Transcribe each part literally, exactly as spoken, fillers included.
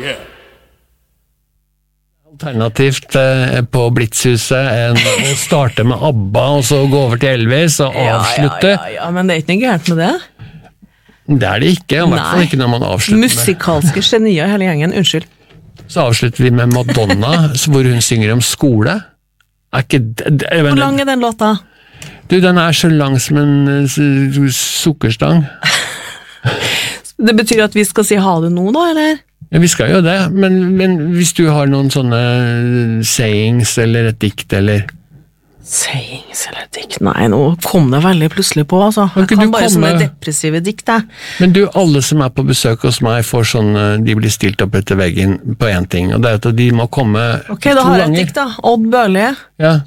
Alternativt eh, på Blitzhuset enn å starte med ABBA og så gå over til Elvis og avslutte. Ja, ja, ja, ja, men det er ikke noe gærent med det. Det er det ikke, i hvert fall ikke når man avslutter med. Musikalske genier hele gjengen, unnskyld. Så avslutter vi med Madonna, hvor hun synger om skole. Er ikke det, det, jeg Hvor lang er den låta? Du, den er så lang som en uh, sukkerstang. Det betyr at vi skal si ha det nå da, eller? Ja, vi skal jo det, men, men hvis du har noen sånne sayings eller et dikt, eller... Sayings eller et dikt? Nei, nå kom det veldig plutselig på, altså. Jeg kan kan bare komme... sånne depressive dikt, jeg. Men du, alle som er på besøk hos meg får sånn, de blir stilt opp etter veggen på en ting, og det er at de må komme Ok, to da har jeg et ganger. dikt da. Odd Børlige. Ja.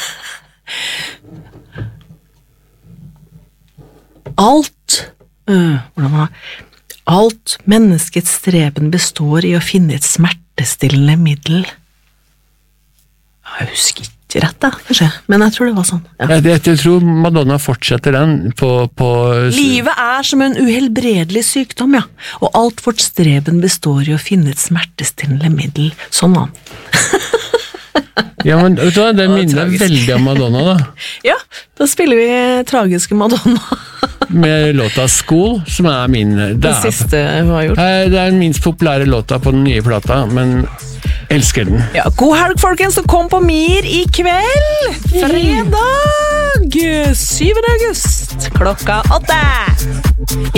Alt, øh, hvordan var det? Alt menneskets streben består i å finne et smertestillende middel. Jeg husker ikke rett da, kanskje, men jeg tror det var sånn. Ja. Jeg, jeg, jeg tror Madonna fortsetter den på... på Livet er som en uhelbredelig sykdom, ja, og alt vårt streben består i å finne et smertestillende middel. Sånn da. Ja, men vet du hva, det Å, minner tragisk. veldig om Madonna da. Ja, da spiller vi tragiske Madonna. Med låta School, som er min... Det Det er, siste vi har gjort. Nei, det er den minst populære låta på den nye plata, men elsker den. Ja, god helg, folkens, og kom på Mir i kveld! Fredag! syvende august, klokka åtte!